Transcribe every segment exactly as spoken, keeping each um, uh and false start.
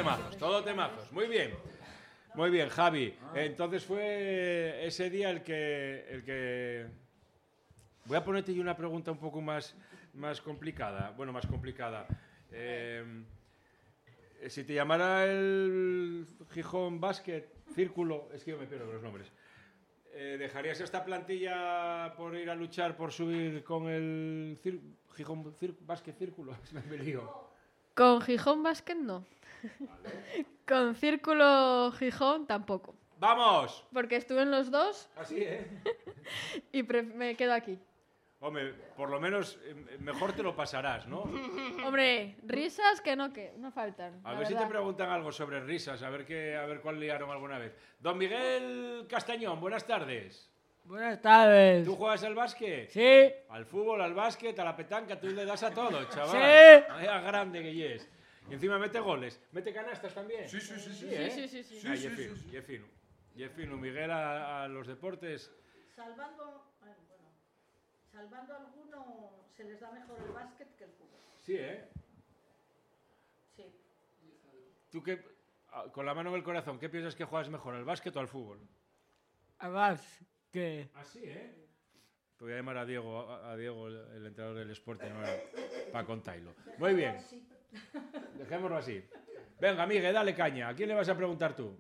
temazos, todo temazos. Muy bien. Muy bien, Javi. Entonces fue ese día el que... El que... Voy a ponerte yo una pregunta un poco más, más complicada. Bueno, más complicada. Eh, si te llamara el Gijón Basket Círculo... Es que yo me pierdo con los nombres. Eh, ¿Dejarías esta plantilla por ir a luchar por subir con el cir Gijón Cir Basket Círculo? Me lío. Con Gijón Basket no. Vale. Con Círculo Gijón tampoco. ¡Vamos! Porque estuve en los dos. Así, ¿eh? Y me quedo aquí. Hombre, por lo menos eh, mejor te lo pasarás, ¿no? Hombre, risas que no, que no faltan. A ver verdad. Si te preguntan algo sobre risas, a ver, qué, a ver cuál liaron alguna vez. Don Miguel Castañón, buenas tardes. Buenas tardes. ¿Tú juegas al básquet? Sí. Al fútbol, al básquet, a la petanca, tú le das a todo, chaval. Sí. Vaya grande que es. Y encima mete goles. ¿Mete canastas también? Sí, sí, sí. Sí, sí, ¿eh? sí, sí, sí. sí, ah, sí, sí, sí. Y es fino. Y es fino. Miguel a, a los deportes. Salvando, bueno, salvando alguno, se les da mejor el básquet que el fútbol. Sí, ¿eh? Sí. ¿Tú qué, con la mano en el corazón, qué piensas que juegas mejor, al básquet o al fútbol? Al básquet. ¿Ah, sí, eh? Te voy a llamar a Diego, a Diego el, el entrenador del Sporting, para contarlo. Muy bien. Dejémoslo así. Venga, Miguel, dale caña. ¿A quién le vas a preguntar tú?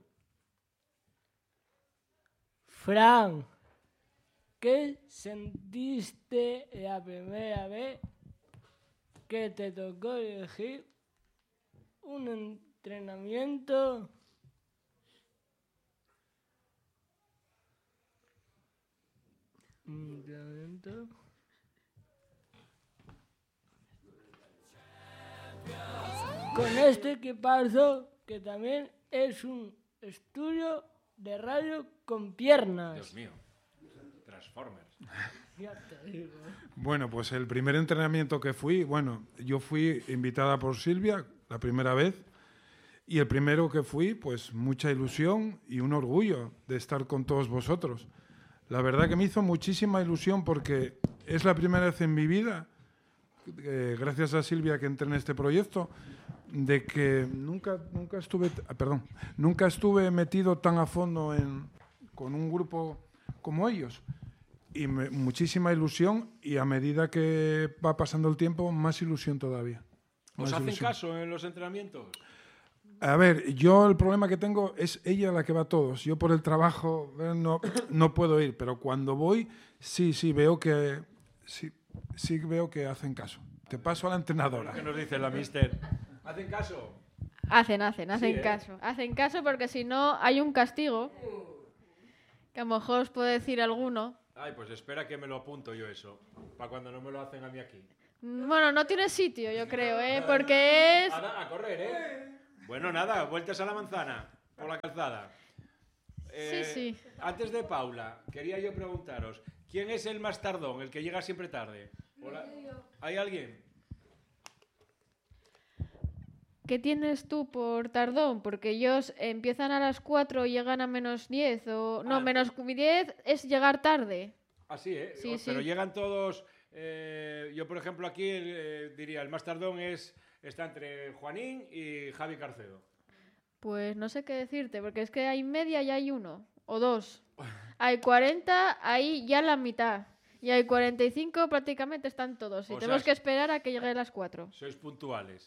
Fran, ¿qué sentiste la primera vez que te tocó elegir un entrenamiento? Un entrenamiento. Con este equipazo que también es un estudio de radio con piernas. Dios mío. Transformers. Ya te digo. Bueno, pues el primer entrenamiento que fui, bueno, yo fui invitada por Silvia la primera vez y el primero que fui, pues mucha ilusión y un orgullo de estar con todos vosotros. La verdad que me hizo muchísima ilusión porque es la primera vez en mi vida, eh, gracias a Silvia que entré en este proyecto, de que nunca, nunca estuve, perdón, nunca estuve metido tan a fondo en, con un grupo como ellos. Y me, muchísima ilusión y a medida que va pasando el tiempo, más ilusión todavía. ¿Os hacen ilusión. Caso en los entrenamientos? A ver, yo el problema que tengo es ella la que va a todos. Yo por el trabajo no, no puedo ir, pero cuando voy, sí, sí, veo que, sí, sí veo que hacen caso. Te paso a la entrenadora. ¿Qué nos dice la mister? ¿Hacen caso? Hacen, hacen, hacen sí, ¿eh? caso. Hacen caso porque si no hay un castigo, que a lo mejor os puedo decir alguno. Ay, pues espera que me lo apunto yo eso, para cuando no me lo hacen a mí aquí. Bueno, no tiene sitio, yo creo, ¿eh? Porque es... A, a correr, ¿eh? Bueno, nada, vueltas a la manzana, por la calzada. Eh, sí, sí. Antes de Paula, quería yo preguntaros, ¿quién es el más tardón, el que llega siempre tarde? Hola. ¿Hay alguien? ¿Qué tienes tú por tardón? Porque ellos empiezan a las cuatro y llegan a menos diez. O... No, ah, menos diez es llegar tarde. Ah, sí, ¿eh? Sí, Pero sí. llegan todos... Eh, yo, por ejemplo, aquí eh, diría, el más tardón es está entre Juanín y Javi Carcedo. Pues no sé qué decirte, porque es que hay media y hay uno, o dos. Hay cuarenta, ahí ya la mitad. Y hay cuarenta y cinco, prácticamente están todos. Y o tenemos sea, que esperar a que llegue a las cuatro. Sois puntuales.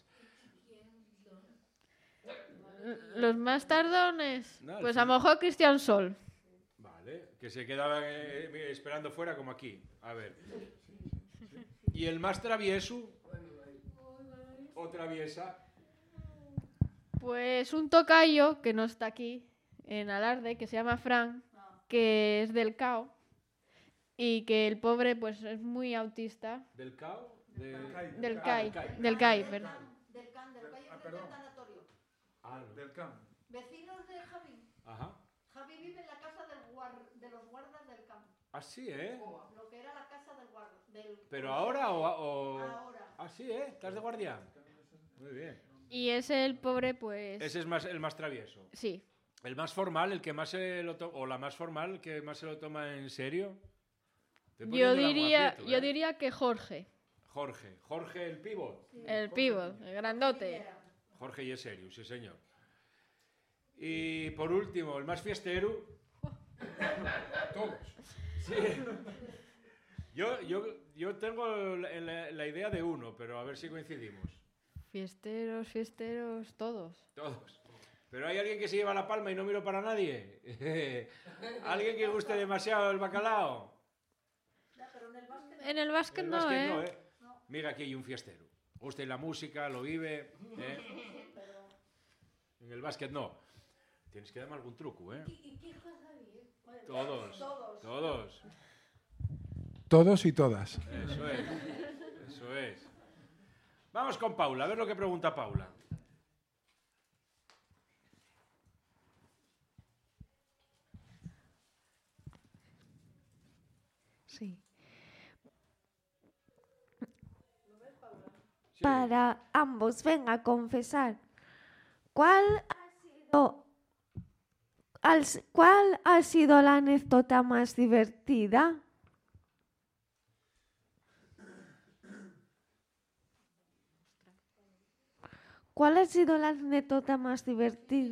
Los más tardones, no, pues sí. a lo mejor Cristian Sol. Vale, que se quedaban eh, esperando fuera como aquí. A ver. ¿Y el más travieso? ¿O traviesa? Pues un tocayo, que no está aquí, en Alarde, que se llama Fran, que es del C A O. Y que el pobre, pues, es muy autista. ¿Del C A O? De... Del C A I. Del C A I, perdón. Del C A M, del C A I es del tanatorio. Ah, no. Del C A M. Vecinos de Javi. Ajá. Javi vive en la casa del guar de los guardas del C A M. Ah, sí, ¿eh? Lo que era la casa del guarda. Del... ¿Pero ahora o, o...? Ahora. Ah, sí, ¿eh? ¿Estás de guardia? Muy bien. Y ese, el pobre, pues... Ese es más, el más travieso. Sí. El más formal, el que más se lo toma... O la más formal, el que más se lo toma en serio. Yo diría, aprieto, ¿eh? yo diría que Jorge. Jorge. Jorge el pívot. El pívot, el grandote. Jorge y es serio, sí señor. Y por último, el más fiestero. Todos. Sí. Yo, yo, yo tengo la, la- la idea de uno, pero a ver si coincidimos. Fiesteros, fiesteros, todos. Todos. Pero hay alguien que se lleva la palma y no miro para nadie. ¿Alguien que guste demasiado el bacalao? Ya, pero en el básquet En el básquet El no, básquet ¿eh? no, ¿eh? Mira, aquí hay un fiestero. Gusta la música, lo vive. ¿eh? En el básquet no. Tienes que darme algún truco, ¿eh? ¿Y qué juega bien? Bueno, Todos. Todos. Todos. Todos y todas. Eso es. Eso es. Vamos con Paula, a ver lo que pregunta Paula. Sí. Sí. Para ambos, venga a confesar. ¿Cuál ha sido, al- cuál ha sido la anécdota más divertida? ¿Cuál ha sido la anécdota más divertida?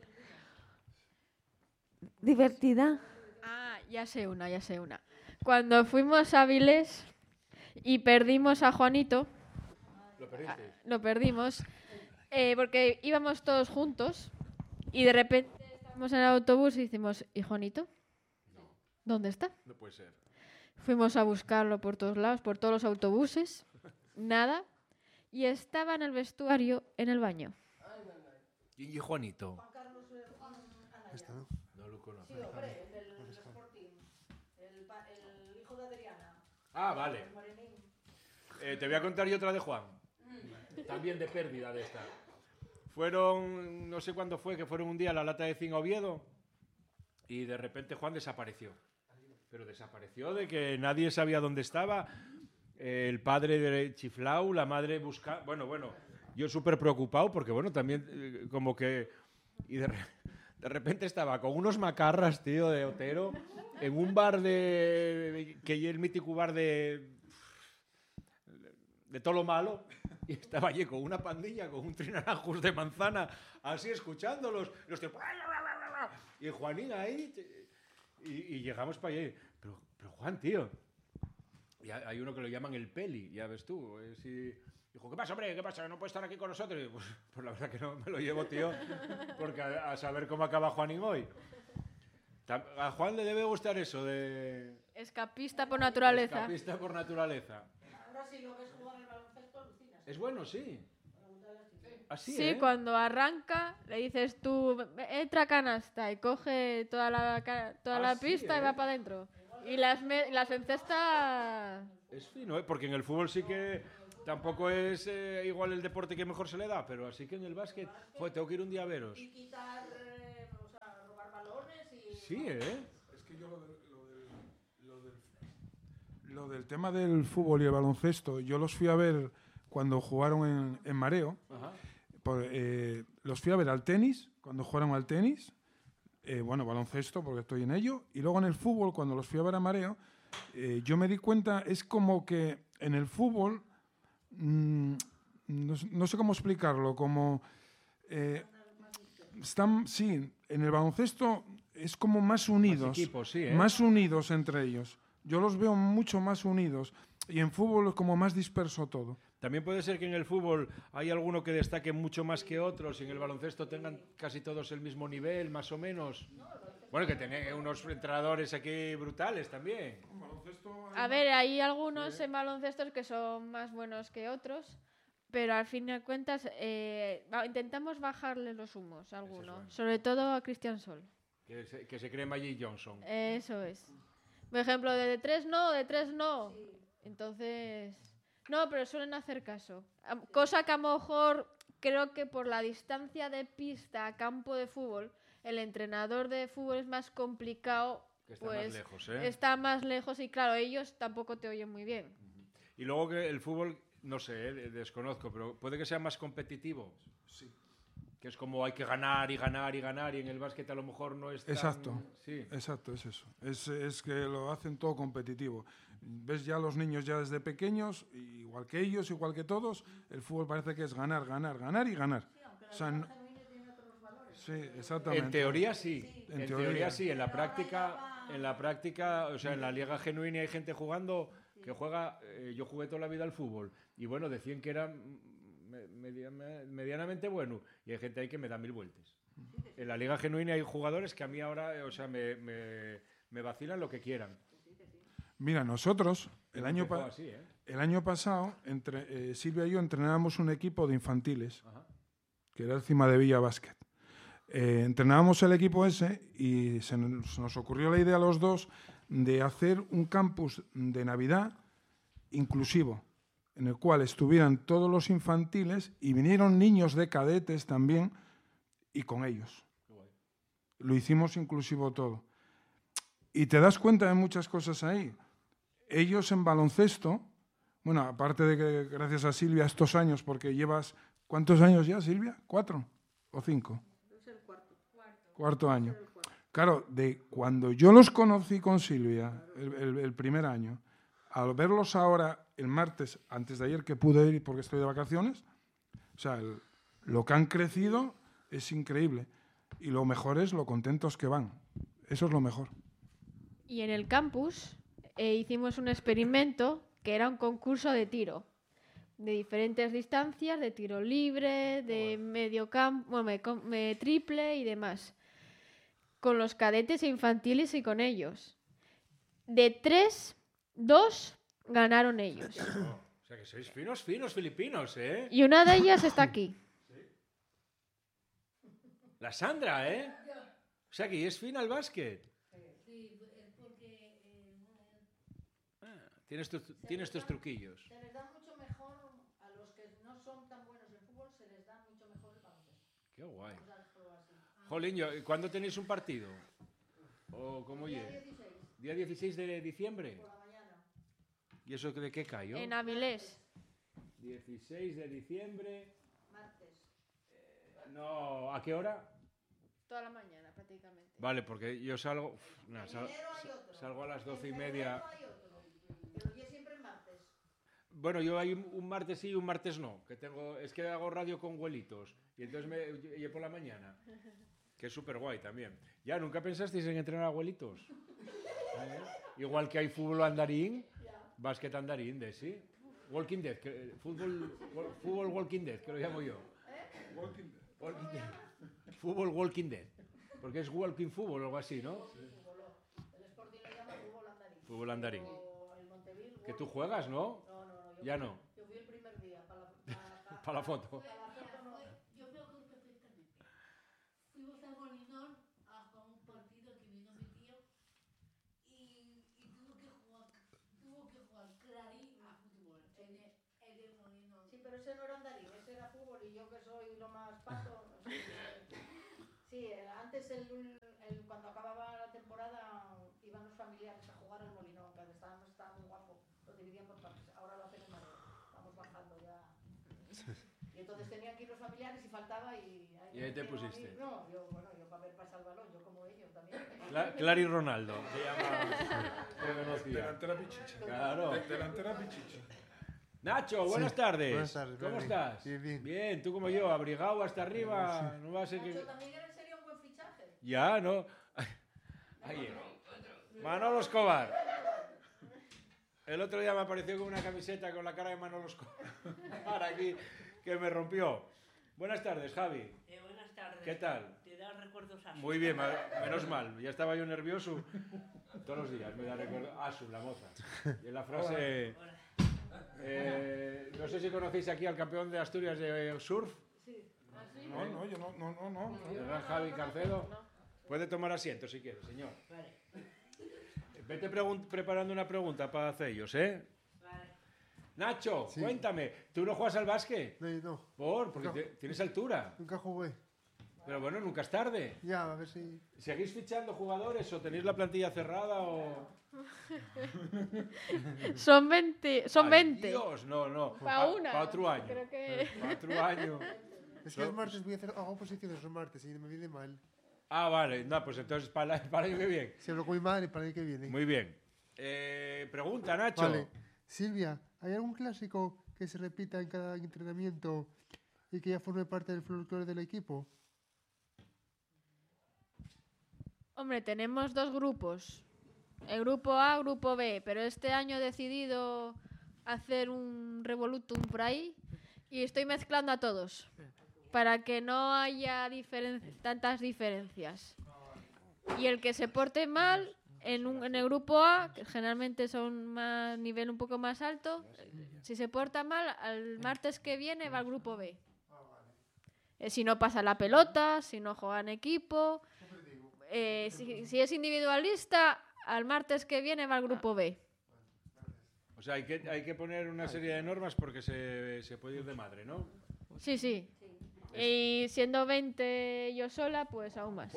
¿Divertida? Ah, ya sé una, ya sé una. Cuando fuimos a Avilés y perdimos a Juanito, Lo perdiste. lo perdimos, eh, porque íbamos todos juntos y de repente estábamos en el autobús y decimos, ¿y Juanito? ¿Dónde está? No puede ser. Fuimos a buscarlo por todos lados, por todos los autobuses, nada, y estaba en el vestuario, en el baño. ¿Y Juanito? Juan Carlos eh, Juan Anaya. Esta, ¿no? No lo conozco. Sí, hombre, el del Sporting. El, pa- el hijo de Adriana. Ah, vale. El morenín. Eh, te voy a contar yo otra de Juan. También de pérdida de esta. Fueron, no sé cuándo fue, que fueron un día a la lata de zinc a Oviedo y de repente Juan desapareció. Pero desapareció de que nadie sabía dónde estaba. Eh, el padre de chiflau, la madre busca... Bueno, bueno, yo súper preocupado porque, bueno, también eh, como que... Y de, re- de repente estaba con unos macarras, tío, de Otero, en un bar de... que es el mítico bar de... de todo lo malo, y estaba allí con una pandilla, con un trinaranjos de manzana, así escuchándolos, y los tíos, y Juanín ahí, y, y llegamos para allí, pero, pero Juan, tío, y hay hay uno que lo llaman el Peli, ya ves tú, eh, si- dijo, ¿qué pasa, hombre? ¿Qué pasa? ¿No puede estar aquí con nosotros? Y, pues, pues la verdad que no me lo llevo, tío, porque a, a saber cómo acaba Juanín hoy. Tam- A Juan le debe gustar eso de... Escapista por naturaleza. Escapista por naturaleza. Ahora sí lo ves jugar al baloncesto, alucinas. Es bueno, sí. Así, Sí, ¿eh? cuando arranca, le dices tú, entra a canasta y coge toda la, ca- toda Ah, la sí, pista y ¿eh? va para adentro. Y las, me- las encesta... Es fino, ¿eh? Porque en el fútbol sí que tampoco es eh, igual el deporte que mejor se le da, pero así que en el básquet, joder, tengo que ir un día a veros. Y quitar, eh, o sea, robar balones y... Sí, ¿eh? Es que yo lo del, lo del- lo del- lo del tema del fútbol y el baloncesto, yo los fui a ver cuando jugaron en, en Mareo. Ajá. Por- eh, los fui a ver al tenis, cuando jugaron al tenis. eh, bueno, baloncesto, porque estoy en ello. Y luego en el fútbol, cuando los fui a ver a Mareo, eh, yo me di cuenta, es como que en el fútbol, mm, no, s- no sé cómo explicarlo, como... eh, están, sí, en el baloncesto es como más unidos. equipos, sí, ¿eh? Más unidos entre ellos. Yo los veo mucho más unidos. Y en fútbol es como más disperso todo. También puede ser que en el fútbol hay alguno que destaque mucho más que otros y en el baloncesto tengan casi todos el mismo nivel, más o menos. Bueno, que tienen unos entrenadores aquí brutales también. A ver, hay algunos en baloncestos que son más buenos que otros, pero al fin de cuentas eh, va- intentamos bajarle los humos a alguno, bueno. sobre todo a Cristian Sol. Que se, que se cree Magic Johnson. Eso es. Por ejemplo, de, de tres no, de tres no. Entonces, no, pero suelen hacer caso. Am- Cosa que a lo mejor creo que por la distancia de pista a campo de fútbol, el entrenador de fútbol es más complicado. Que está pues, más lejos, ¿eh? Está más lejos y claro, ellos tampoco te oyen muy bien. Y luego que el fútbol, no sé, eh, desconozco, pero puede que sea más competitivo. Sí. Que es como hay que ganar y ganar y ganar y en el básquet a lo mejor no es tan... Exacto. Sí. Exacto, es eso. Es, es que lo hacen todo competitivo. Ves ya los niños ya desde pequeños, igual que ellos, igual que todos, el fútbol parece que es ganar, ganar, ganar y ganar. O sea, no- Sí, exactamente. En teoría sí. En En teoría. teoría sí. En la práctica, en la práctica, o sea, en la Liga Genuina hay gente jugando que juega. eh, yo jugué toda la vida al fútbol y bueno, decían que era mm, me- media- me- medianamente bueno y hay gente ahí que me da mil vueltas. En la Liga Genuina hay jugadores que a mí ahora, eh, o sea, me, me- me vacilan lo que quieran. Mira, nosotros el año, Empezó pa- así, ¿eh? el año pasado, entre, eh, Silvia y yo entrenábamos un equipo de infantiles, Ajá. que era el Cima de Villa Basket. Eh, entrenábamos el equipo ese y se nos, se nos ocurrió la idea a los dos de hacer un campus de Navidad inclusivo, en el cual estuvieran todos los infantiles y vinieron niños de cadetes también y con ellos. Lo hicimos inclusivo todo. Y te das cuenta de muchas cosas ahí. Ellos en baloncesto, bueno, aparte de que gracias a Silvia estos años, porque llevas, ¿cuántos años ya, Silvia? ¿Cuatro o cinco? Es el cuarto. Cuarto año. Claro, de cuando yo los conocí con Silvia, el, el- el primer año, al verlos ahora, el martes, antes de ayer que pude ir porque estoy de vacaciones, o sea, el- lo que han crecido es increíble. Y lo mejor es lo contentos que van. Eso es lo mejor. Y en el campus eh, hicimos un experimento que era un concurso de tiro, de diferentes distancias, de tiro libre, de medio campo, bueno, me- com- me- triple y demás, con los cadetes e infantiles y con ellos. De tres, dos ganaron ellos. O sea, que sois finos, finos filipinos, ¿eh? Y una de ellas está aquí. La Sandra, ¿eh? O sea, que es fina al básquet. Ah, tienes, tus, tienes tus truquillos. Se les da mucho mejor, a los que no son tan buenos en fútbol, se les da mucho mejor el baloncesto. Qué guay. Vamos a dejarlo así. Jolín, yo- ¿cuándo tenéis un partido? ¿O cómo Día oye? dieciséis, ¿Día dieciséis de diciembre? por la mañana. ¿Y eso de qué cayó? En Avilés. dieciséis de diciembre. Martes. No, ¿a qué hora? Toda la mañana, prácticamente. Vale, porque yo salgo. uf, nah, sal- enero hay sa- otro. salgo a las doce y En media. febrero hay otro, pero ya siempre martes. Bueno, yo hay un, un martes sí y un martes no. Que tengo, es que hago radio con abuelitos. Y entonces me y por la mañana. Que es súper guay también. Ya, ¿nunca pensasteis en entrenar a abuelitos? ¿Eh? Igual que hay fútbol andarín, básquet andarín, de sí. Walking Dead, que, fútbol, wa- fútbol Walking Dead, que lo llamo yo. Walking Dead. Fútbol Walking Dead. Porque es walking fútbol o algo así, ¿no? El Sporting lo llama fútbol andarín. Fútbol andarín. O el Monteville. Que tú juegas, ¿no? No, no, no. Yo Ya fui- no. Yo fui el primer día para la, para, Para la foto. para la foto, no. Yo me acuerdo perfectamente. Fuimos al Molinón a jugar un partido que vino mi tío y, y tuvo que jugar, tuvo que jugar Clarín a fútbol en el, en el Molinón. Sí, pero ese no era andarín, ese era fútbol y yo que soy lo más pato. no sé, eh, sí, eh, antes el, el- cuando acababa la temporada iban los familiares a jugar al Molinón, que estaba, estaba muy guapo, lo dividían por partes. Ahora lo hacen en Madrid, vamos bajando ya. Y entonces tenían que ir los familiares y faltaba y... Y ahí te me metieron a pusiste. mí. No, yo, bueno, yo para ver pasar el balón, yo como ellos también. Cla- Clary Ronaldo. Se llama. Se conocía. Delantera pichichi. Claro. Delantera pichichi. Nacho, buenas Sí, tardes. buenas tardes, ¿Cómo bien, estás? bien, bien. Bien, tú como yo, abrigado hasta arriba. No va a ser que. Nacho, también era en serio un buen fichaje. Ya, ¿no? Ahí. Manolo Escobar. El otro día me apareció con una camiseta con la cara de Manolo Escobar. Para aquí, que me rompió. Buenas tardes, Javi. Eh, buenas tardes. ¿Qué tal? ¿Te da recuerdos así? Muy bien, ma- menos mal. Ya estaba yo nervioso. Todos los días me da recuerdo. Asu, la moza. Y en la frase. Hola. eh, no sé si conocéis aquí al campeón de Asturias de surf, No, no, yo no, no, no, no. el gran Javi Carcedo. Puede tomar asiento si quiere, señor. Vale, Vete pregun- preparando una pregunta para haceros, ¿eh? vale. Nacho, Sí. cuéntame, ¿tú no juegas al básquet? No, no, ¿Por? Porque No. te- tienes altura. nunca jugué. Pero bueno, nunca es tarde. Ya, a ver si... ¿Seguís fichando jugadores o tenéis la plantilla cerrada o...? Son veinte. Son Ay, veinte. Dios, no, no. Pa' una. Para otro año. Creo que- Para otro año. Es que No, el martes voy a hacer... Hago posiciones los martes y me viene mal. Ah, vale. No, pues entonces para, para el año que viene. Si hablo con mi madre para el que viene. Muy bien. Eh, pregunta, Nacho. Vale. Silvia, ¿hay algún clásico que se repita en cada entrenamiento y que ya forme parte del folclore del equipo? Hombre, tenemos dos grupos. El grupo A, grupo B, pero este año he decidido hacer un revolutum por ahí y estoy mezclando a todos para que no haya diferen- tantas diferencias. Y el que se porte mal en, un- en el grupo A, que generalmente son más nivel un poco más alto, si se porta mal, al martes que viene va al grupo B. Eh, si no pasa la pelota, si no juega en equipo, eh, si, si es individualista, al martes que viene va al grupo B. O sea, hay que, hay que poner una serie de normas porque se, se puede ir de madre, ¿no? Sí, sí. Y siendo veinte yo sola, pues aún más.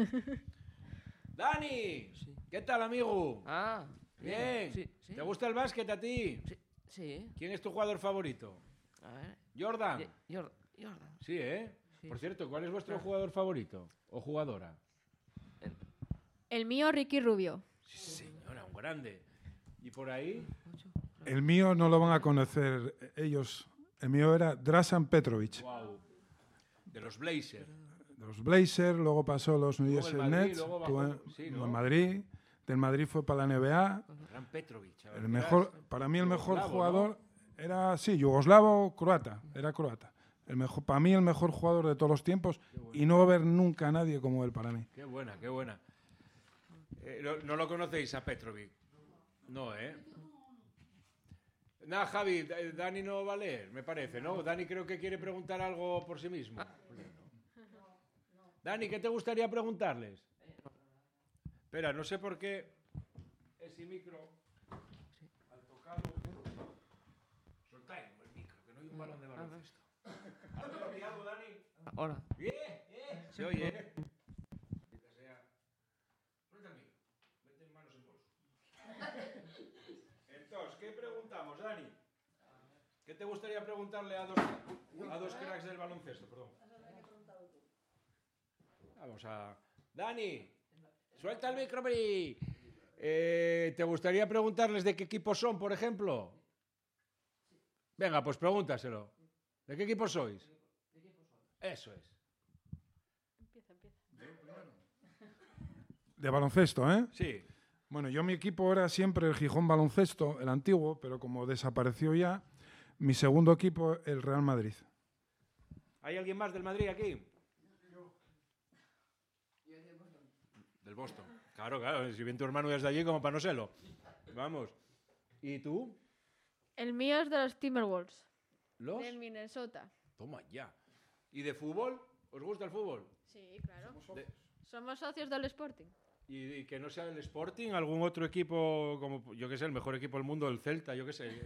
¡Dani! ¿Qué tal, amigo? Ah, Bien. Sí, sí. ¿Te gusta el básquet a ti? Sí, sí. ¿Quién es tu jugador favorito? A ver. ¿Jordan? Ye- Jor- Jordan. Sí, ¿eh? Sí. Por cierto, ¿cuál es vuestro jugador favorito? ¿O jugadora? El mío, Ricky Rubio. Sí, señora, un grande. ¿Y por ahí? El mío no lo van a conocer ellos. El mío era Drasan Petrovic. Wow. De los Blazers. De los Blazers, luego pasó a los New Luego el Jersey Madrid, Nets, luego bajó- tuvo en- sí, en ¿no? Madrid. Del Madrid fue para la N B A. Gran Petrovic. a ver, El ¿qué mejor, eras? para mí el mejor Yugoslavo, jugador era, sí, yugoslavo, croata, era croata. El mejor, para mí el mejor jugador de todos los tiempos y no va a haber nunca a nadie como él para mí. Qué buena, qué buena. Eh, no, no lo conocéis a Petrovic? No, ¿eh? Nada, Javi, Da- Dani no va a leer, me parece, ¿no? Dani creo que quiere preguntar algo por sí mismo. Dani, ¿qué te gustaría preguntarles? Espera, no sé por qué ese micro, al tocarlo... Soltáis el micro, que no hay un balón de baloncesto. ¿Has pillado, Dani? Ahora. Bien, bien. Se oye, ¿eh? Maldita sea. Suelta el micro. Mete manos en bolso. Entonces, ¿qué preguntamos, Dani? ¿Qué te gustaría preguntarle a dos, a dos cracks del baloncesto? Perdón. Vamos a... Dani, suelta el micro, Bri. Eh, ¿Te gustaría preguntarles de qué equipo son, por ejemplo? Venga, pues pregúntaselo. ¿De qué equipo sois? Eso es. Empieza, empieza. De baloncesto, ¿eh? Sí. Bueno, yo mi equipo era siempre el Gijón Baloncesto, el antiguo, pero como desapareció ya, mi segundo equipo, el Real Madrid. ¿Hay alguien más del Madrid aquí? Del Boston. Claro, claro. Si bien tu hermano es de allí, como para no serlo. Vamos. ¿Y tú? El mío es de los Timberwolves, ¿Los? de Minnesota. Toma ya. ¿Y de fútbol? ¿Os gusta el fútbol? Sí, claro. De- Somos socios del Sporting. ¿Y, y que no sea el Sporting? ¿Algún otro equipo, como yo qué sé, el mejor equipo del mundo, el Celta, yo qué sé?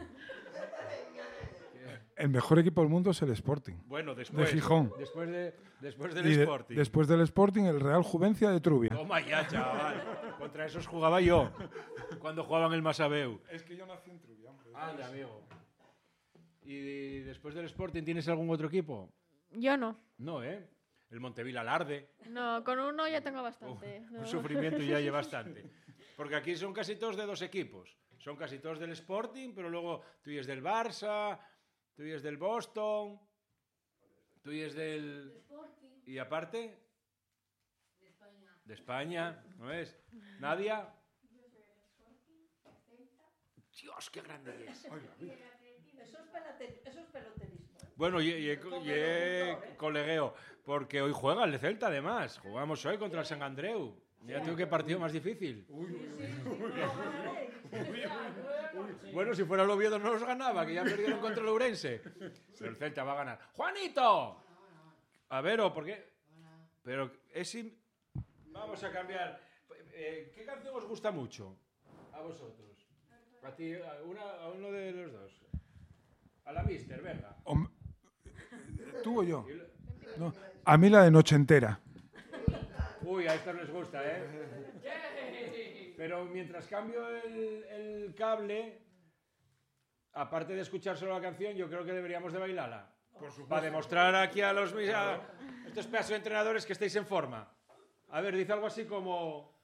El mejor equipo del mundo es el Sporting. Bueno, después. De Gijón. Después, de, después del Y de- Sporting. después del Sporting, el Real Juvencia de Trubia. Toma ya, chaval. Contra esos jugaba yo. Cuando jugaban el Masabeu. Es que yo nací en Trubia, hombre. Anda, amigo. ¿Y después del Sporting tienes algún otro equipo? Yo no. No, ¿eh? El Montevil Alarde. No, con uno ya tengo bastante. Uf, No. un sufrimiento ya hay bastante. Porque aquí son casi todos de dos equipos. Son casi todos del Sporting, pero luego tú y es del Barça, tú y es del Boston, tú y es del... Y aparte... De España. De España, ¿no es? ¿Nadia? Dios, qué grande es. Eso es, pelate- eso es peloterismo. ¿eh? Bueno, y, y, y he colegueo, porque hoy juega el de Celta, además. Jugamos hoy contra el San Andreu. Mira tú qué partido más difícil. Bueno, si fuera el Oviedo no los ganaba, que ya perdieron contra el Ourense. Pero el Celta va a ganar. ¡Juanito! A ver, ¿o por qué? Pero es... im- Vamos a cambiar. Eh, ¿Qué canción os gusta mucho? A vosotros. A ti, a, una, a uno de los dos. A la Mister, venga. Hom- ¿Tú o yo? No. A mí la de Noche Entera. Uy, a estos les gusta, ¿eh? Pero mientras cambio el, el cable, aparte de escuchar solo la canción, yo creo que deberíamos de bailarla. Por supuesto. Para demostrar aquí a los mis- a estos pedazos de entrenadores que estáis en forma. A ver, dice algo así como...